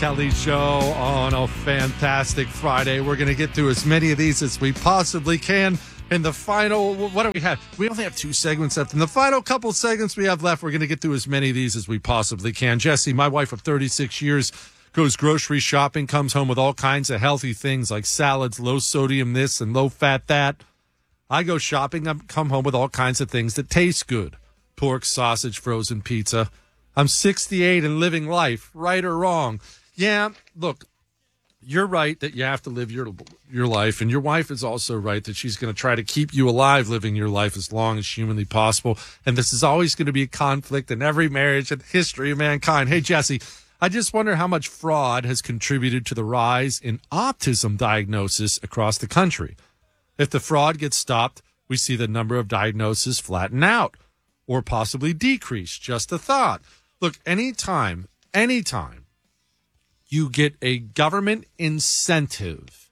Kelly Show on a fantastic Friday. We're going to get through as many of these as we possibly can. In the final, what do we have? We only have 2 segments left. In the final couple segments we have left, we're going to get through as many of these as we possibly can. Jesse, my wife of 36 years, goes grocery shopping, comes home with all kinds of healthy things like salads, low sodium this and low fat that. I go shopping, I come home with all kinds of things that taste good. Pork, sausage, frozen pizza. I'm 68 and living life, right or wrong. Yeah, look, you're right that you have to live your life, and your wife is also right that she's going to try to keep you alive living your life as long as humanly possible. And this is always going to be a conflict in every marriage in the history of mankind. Hey, Jesse, I just wonder how much fraud has contributed to the rise in autism diagnosis across the country. If the fraud gets stopped, we see the number of diagnoses flatten out or possibly decrease. Just a thought. Look, anytime you get a government incentive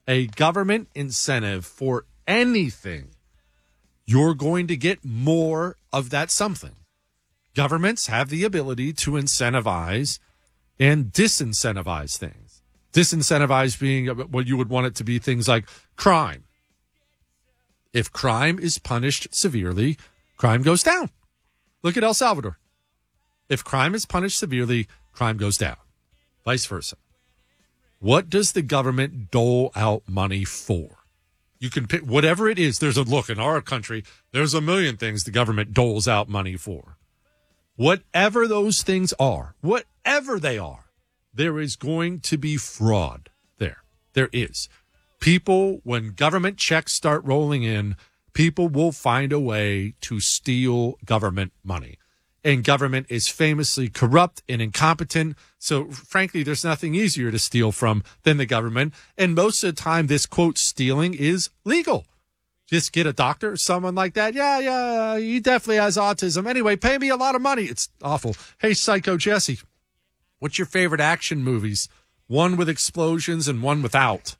for anything, you're going to get more of that something. Governments have the ability to incentivize and disincentivize things. Disincentivize being what you would want it to be, things like crime. If crime is punished severely, crime goes down. Look at El Salvador. If crime is punished severely, crime goes down. Vice versa. What does the government dole out money for? You can pick whatever it is. In our country, there's a million things the government doles out money for. Whatever those things are, whatever they are, there is going to be fraud there. There is. People, when government checks start rolling in, people will find a way to steal government money. And government is famously corrupt and incompetent. So, frankly, there's nothing easier to steal from than the government. And most of the time, this, quote, stealing is legal. Just get a doctor or someone like that. Yeah, he definitely has autism. Anyway, pay me a lot of money. It's awful. Hey, Psycho Jesse, what's your favorite action movies? One with explosions and one without.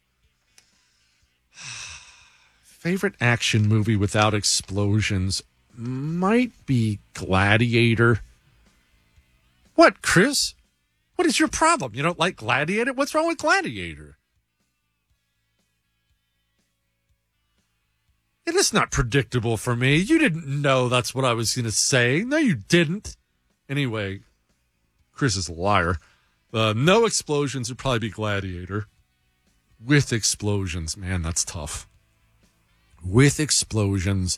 Favorite action movie without explosions might be Gladiator. What, Chris? What is your problem? You don't like Gladiator? What's wrong with Gladiator? It is not predictable for me. You didn't know that's what I was going to say. No, you didn't. Anyway, Chris is a liar. No explosions would probably be Gladiator. With explosions, man, that's tough. With explosions,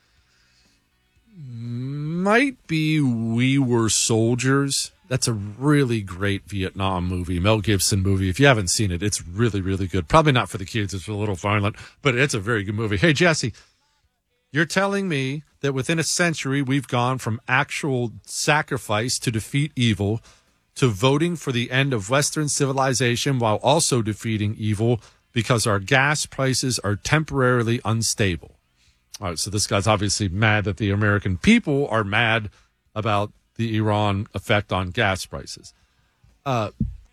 might be We Were Soldiers. That's a really great Vietnam movie, Mel Gibson movie. If you haven't seen it, it's really, really good. Probably not for the kids. It's a little violent, but it's a very good movie. Hey, Jesse, you're telling me that within a century, we've gone from actual sacrifice to defeat evil to voting for the end of Western civilization while also defeating evil because our gas prices are temporarily unstable. All right, so this guy's obviously mad that the American people are mad about the Iran effect on gas prices. I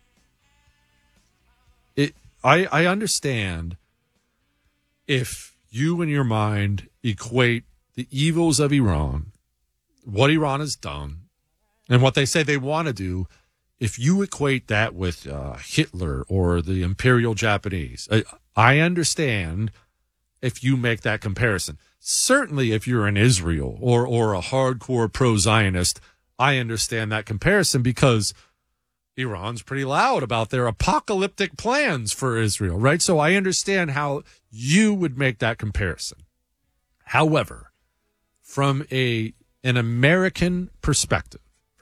understand if you in your mind equate the evils of Iran, what Iran has done, and what they say they want to do, if you equate that with Hitler or the Imperial Japanese, I understand if you make that comparison. Certainly if you're in Israel or a hardcore pro-Zionist, I understand that comparison because Iran's pretty loud about their apocalyptic plans for Israel, right? So I understand how you would make that comparison. However, from an American perspective,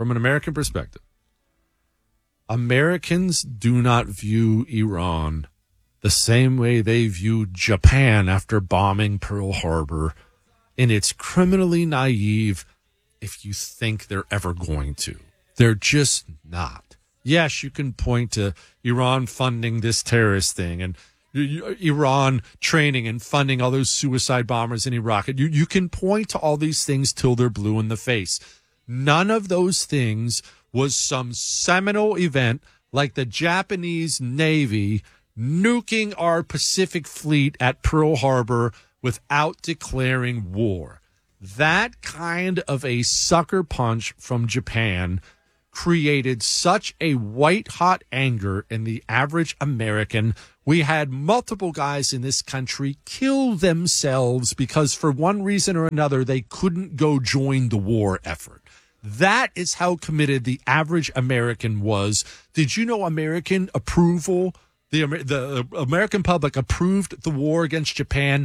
Americans do not view Iran the same way they view Japan after bombing Pearl Harbor, and it's criminally naive if you think they're ever going to. They're just not. Yes, you can point to Iran funding this terrorist thing and Iran training and funding all those suicide bombers in Iraq. You can point to all these things till they're blue in the face. None of those things was some seminal event like the Japanese Navy nuking our Pacific Fleet at Pearl Harbor without declaring war. That kind of a sucker punch from Japan created such a white-hot anger in the average American. We had multiple guys in this country kill themselves because for one reason or another, they couldn't go join the war effort. That is how committed the average American was. Did you know American approval, the American public approved the war against Japan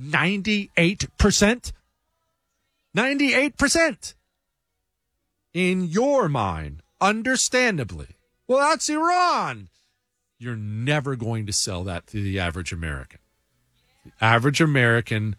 98%? 98%. In your mind, understandably, well, that's Iran. You're never going to sell that to the average American. The average American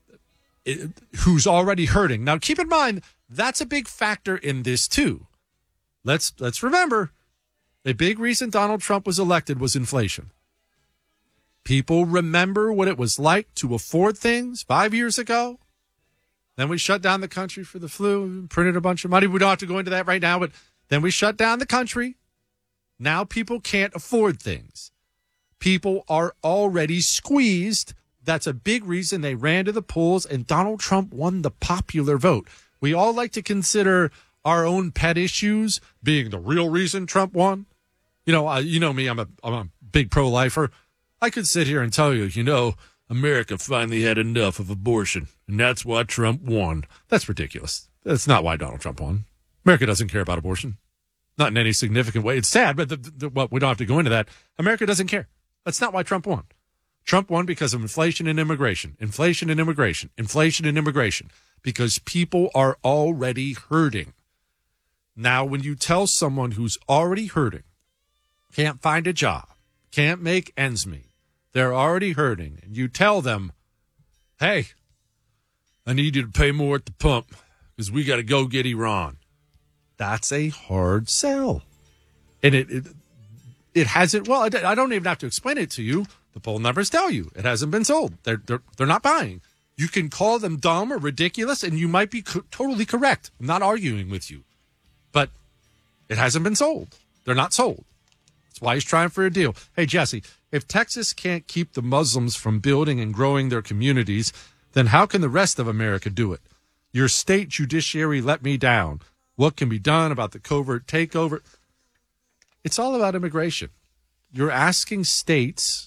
who's already hurting. Now, keep in mind, that's a big factor in this, too. Let's remember, a big reason Donald Trump was elected was inflation. People remember what it was like to afford things 5 years ago. Then we shut down the country for the flu, printed a bunch of money. We don't have to go into that right now, but then we shut down the country. Now people can't afford things. People are already squeezed. That's a big reason they ran to the polls, and Donald Trump won the popular vote. We all like to consider our own pet issues being the real reason Trump won. You know me, I'm a big pro-lifer. I could sit here and tell you, America finally had enough of abortion, and that's why Trump won. That's ridiculous. That's not why Donald Trump won. America doesn't care about abortion. Not in any significant way. It's sad, but we don't have to go into that. America doesn't care. That's not why Trump won. Trump won because of inflation and immigration. Inflation and immigration. Inflation and immigration. Because people are already hurting. Now, when you tell someone who's already hurting, can't find a job, can't make ends meet, they're already hurting, and you tell them, hey, I need you to pay more at the pump because we got to go get Iran. That's a hard sell. And it hasn't, well, I don't even have to explain it to you. The poll numbers tell you it hasn't been sold. They're not buying. You can call them dumb or ridiculous, and you might be totally correct. I'm not arguing with you. But it hasn't been sold. They're not sold. That's why he's trying for a deal. Hey, Jesse, if Texas can't keep the Muslims from building and growing their communities, then how can the rest of America do it? Your state judiciary let me down. What can be done about the covert takeover? It's all about immigration. You're asking states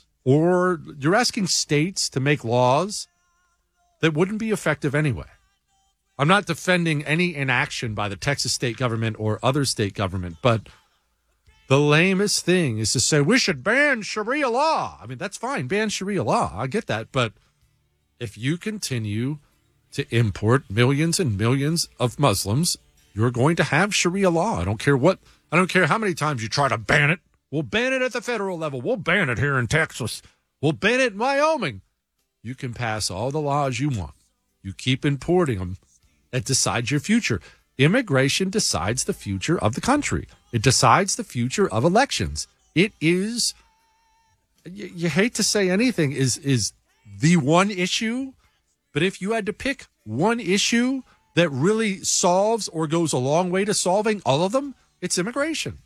to make laws that wouldn't be effective anyway. I'm not defending any inaction by the Texas state government or other state government, but the lamest thing is to say we should ban Sharia law. I mean, that's fine. Ban Sharia law. I get that. But if you continue to import millions and millions of Muslims, you're going to have Sharia law. I don't care how many times you try to ban it. We'll ban it at the federal level. We'll ban it here in Texas. We'll ban it in Wyoming. You can pass all the laws you want. You keep importing them. It decides your future. Immigration decides the future of the country. It decides the future of elections. It is, you hate to say anything, is the one issue. But if you had to pick one issue that really solves or goes a long way to solving all of them, it's immigration.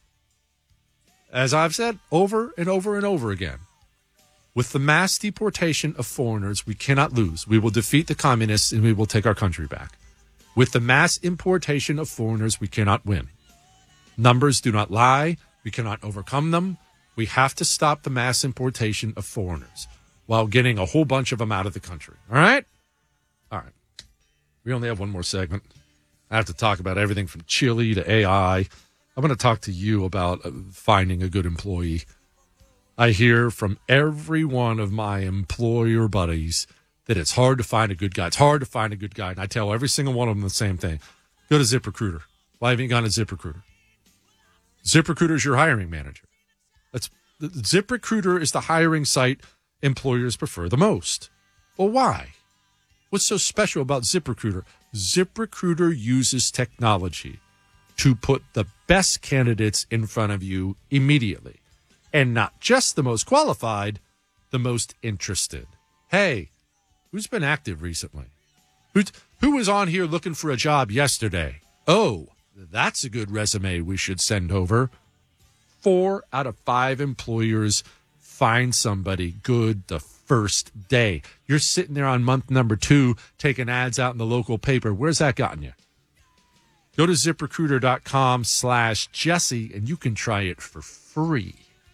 As I've said over and over and over again, with the mass deportation of foreigners, we cannot lose. We will defeat the communists and we will take our country back. With the mass importation of foreigners, we cannot win. Numbers do not lie. We cannot overcome them. We have to stop the mass importation of foreigners while getting a whole bunch of them out of the country. All right? All right. We only have one more segment. I have to talk about everything from Chile to AI. I'm going to talk to you about finding a good employee. I hear from every one of my employer buddies that it's hard to find a good guy. It's hard to find a good guy. And I tell every single one of them the same thing. Go to ZipRecruiter. Why haven't you gone to ZipRecruiter? ZipRecruiter is your hiring manager. ZipRecruiter is the hiring site employers prefer the most. Well, why? What's so special about ZipRecruiter? ZipRecruiter uses technology to put the best candidates in front of you immediately. And not just the most qualified, the most interested. Hey, who's been active recently? Who was on here looking for a job yesterday? Oh, that's a good resume we should send over. 4 out of 5 employers find somebody good the first day. You're sitting there on month number 2 taking ads out in the local paper. Where's that gotten you? Go to ZipRecruiter.com/Jesse and you can try it for free.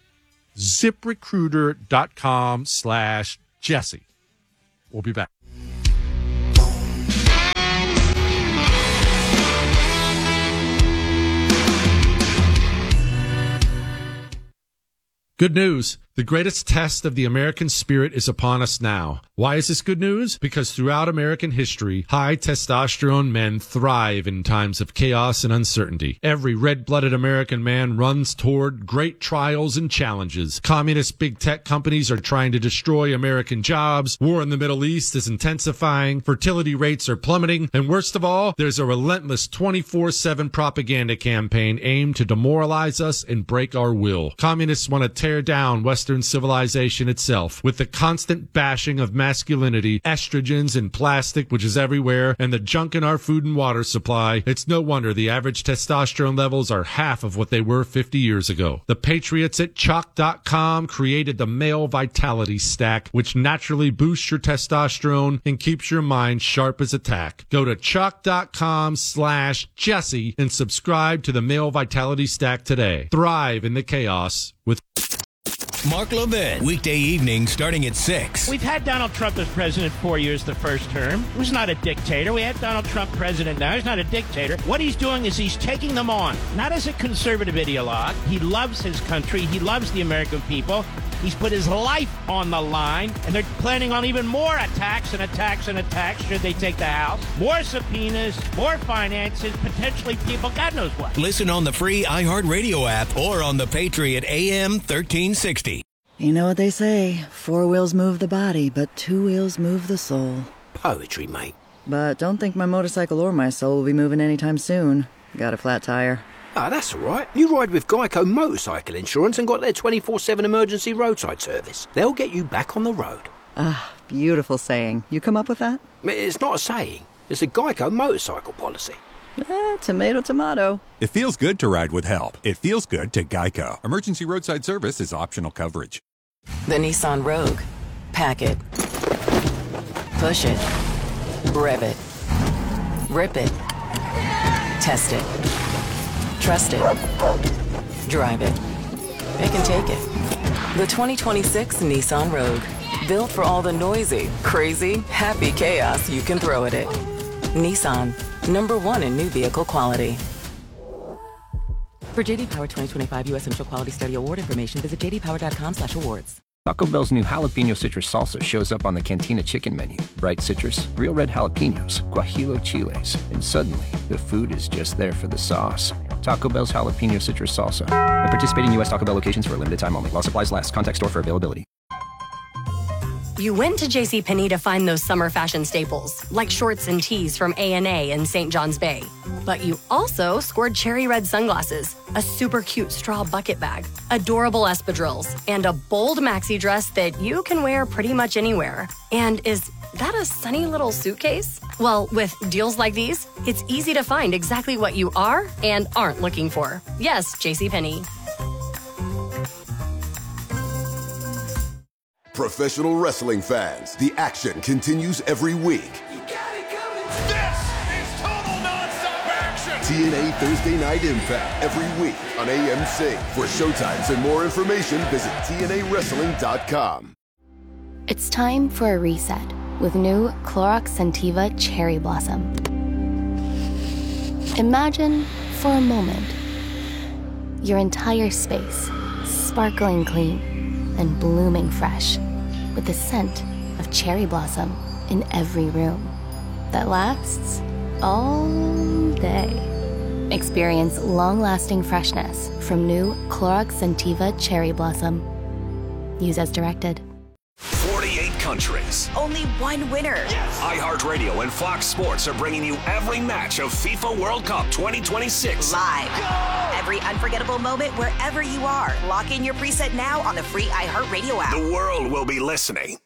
ZipRecruiter.com/Jesse. We'll be back. Good news. The greatest test of the American spirit is upon us now. Why is this good news? Because throughout American history, high testosterone men thrive in times of chaos and uncertainty. Every red-blooded American man runs toward great trials and challenges. Communist big tech companies are trying to destroy American jobs. War in the Middle East is intensifying. Fertility rates are plummeting. And worst of all, there's a relentless 24/7 propaganda campaign aimed to demoralize us and break our will. Communists want to tear down Western civilization itself with the constant bashing of masculinity, estrogens and plastic, which is everywhere, and the junk in our food and water supply. It's no wonder the average testosterone levels are half of what they were 50 years ago. The patriots at Chalk.com created the Male Vitality Stack, which naturally boosts your testosterone and keeps your mind sharp as a tack. Go to Chalk.com/Jesse and subscribe to the Male Vitality Stack today. Thrive in the chaos with Mark Levin, weekday evening starting at 6. We've had Donald Trump as president 4 years the first term. He was not a dictator. We had Donald Trump president now. He's not a dictator. What he's doing is he's taking them on, not as a conservative ideologue. He loves his country. He loves the American people. He's put his life on the line, and they're planning on even more attacks and attacks and attacks should they take the House. More subpoenas, more finances, potentially people, God knows what. Listen on the free iHeartRadio app or on the Patriot AM 1360. You know what they say, 4 wheels move the body, but 2 wheels move the soul. Poetry, mate. But don't think my motorcycle or my soul will be moving anytime soon. Got a flat tire. Ah, that's all right. You ride with Geico Motorcycle Insurance and got their 24/7 emergency roadside service. They'll get you back on the road. Ah, beautiful saying. You come up with that? It's not a saying. It's a Geico motorcycle policy. Tomato, tomato. It feels good to ride with help. It feels good to Geico. Emergency roadside service is optional coverage. The Nissan Rogue. Pack it. Push it. Rev it. Rip it. Test it. Trust it. Drive it. It can take it. The 2026 Nissan Rogue. Built for all the noisy, crazy, happy chaos you can throw at it. Nissan. #1 in new vehicle quality. For JD Power 2025 U.S. Central Quality Study Award information, visit jdpower.com/awards. Taco Bell's new jalapeno citrus salsa shows up on the Cantina chicken menu. Bright citrus, real red jalapenos, guajillo chiles, and suddenly the food is just there for the sauce. Taco Bell's jalapeno citrus salsa. At participating U.S. Taco Bell locations for a limited time only. While supplies last. Contact store for availability. You went to JCPenney to find those summer fashion staples, like shorts and tees from A&A and St. John's Bay. But you also scored cherry red sunglasses, a super cute straw bucket bag, adorable espadrilles, and a bold maxi dress that you can wear pretty much anywhere. And is that a sunny little suitcase? Well, with deals like these, it's easy to find exactly what you are and aren't looking for. Yes, JCPenney. Professional wrestling fans, the action continues every week. This is total nonstop action! TNA Thursday Night Impact every week on AMC. For showtimes and more information, visit TNAWrestling.com. It's time for a reset with new Clorox Scentiva Cherry Blossom. Imagine, for a moment, your entire space sparkling clean and blooming fresh, with the scent of cherry blossom in every room that lasts all day. Experience long-lasting freshness from new Clorox Scentiva Cherry Blossom. Use as directed. 48 countries. Only one winner. Yes! iHeartRadio and Fox Sports are bringing you every match of FIFA World Cup 2026. Live. Go! Every unforgettable moment wherever you are. Lock in your preset now on the free iHeartRadio app. The world will be listening.